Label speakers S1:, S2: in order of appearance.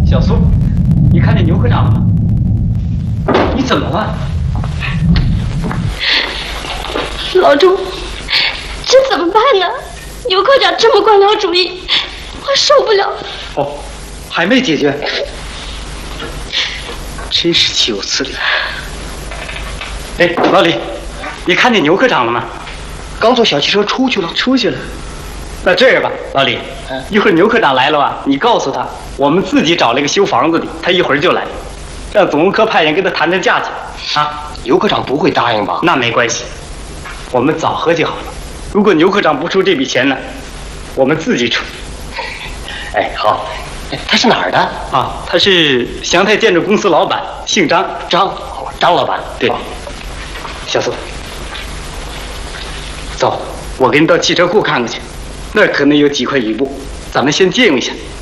S1: 小苏，你看见牛科长了吗？你怎么了？
S2: 老钟，这怎么办呢？牛科长这么官僚主义，我受不了。
S1: 哦，还没解决，真是岂有此理！哎，老李，你看见牛科长了吗？
S3: 刚坐小汽车出去了。
S1: 出去了。那这样吧，老李，一会儿牛科长来了吧，你告诉他，我们自己找了一个修房子的，他一会儿就来，让总务科派人跟他谈谈价钱啊。
S3: 牛科长不会答应吧？
S1: 那没关系，我们早喝就好了。如果牛科长不出这笔钱呢，我们自己出。
S3: 哎，好。他是哪儿的？
S1: 啊，他是祥泰建筑公司老板，姓张。
S3: 张老板。
S1: 对。小苏，走，我给你到汽车库看看去，那儿可能有几块雨布，咱们先借用一下。